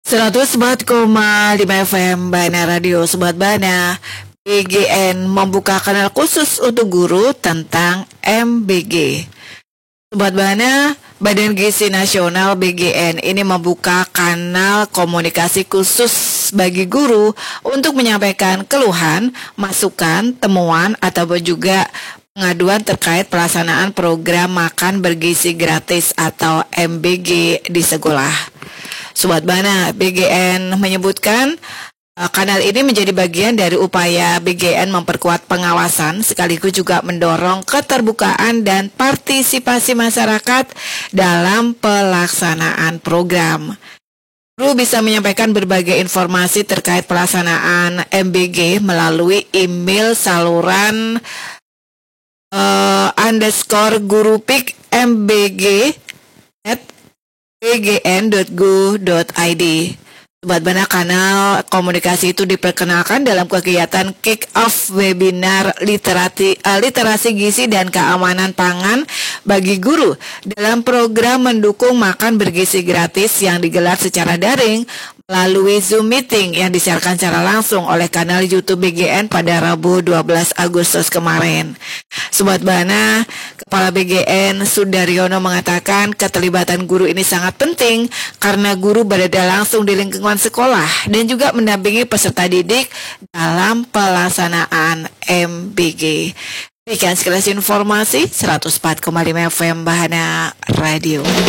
104,5 FM Bana Radio. Sobat Bana, BGN membuka kanal khusus untuk guru tentang MBG. Sobat Bana, Badan Gizi Nasional BGN ini membuka kanal komunikasi khusus bagi guru untuk menyampaikan keluhan, masukan, temuan, ataupun juga pengaduan terkait pelaksanaan program makan bergizi gratis atau MBG di sekolah. Sobat Bana, BGN menyebutkan kanal ini menjadi bagian dari upaya BGN memperkuat pengawasan sekaligus juga mendorong keterbukaan dan partisipasi masyarakat dalam pelaksanaan program. Guru bisa menyampaikan berbagai informasi terkait pelaksanaan MBG melalui email saluran _gurupik mbg@bgn.go.id. Sobat Bana, kanal komunikasi itu diperkenalkan dalam kegiatan kick-off webinar literasi gizi dan keamanan pangan bagi guru dalam program mendukung makan bergizi gratis yang digelar secara daring melalui Zoom meeting yang disiarkan secara langsung oleh kanal YouTube BGN pada Rabu 12 Agustus kemarin. Sobat Bana, Kepala BGN Sundaryono mengatakan keterlibatan guru ini sangat penting karena guru berada langsung di lingkungan sekolah dan juga mendampingi peserta didik dalam pelaksanaan MBG. Demikian sekilas informasi 104,5 FM Bana Radio.